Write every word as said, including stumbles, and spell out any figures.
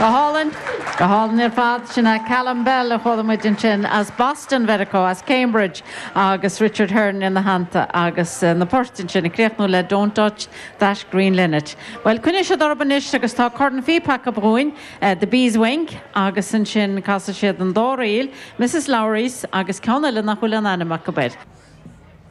Gohalin, Gohalin ar fad sinna Callum Bell a cholamidin sin as Boston Verico, as Cambridge, agus Richard Hearn in the Hanta, agus uh, na Portin sin a creachnú le Don't Touch That Green Linnet. Well, cynne se dorbanis agus tá corn fi pack up ruin, uh, the Bees Wing, agus yn sin casa siad an dórail, Missus Lowry's, agus cawnel na chulan anna macabed.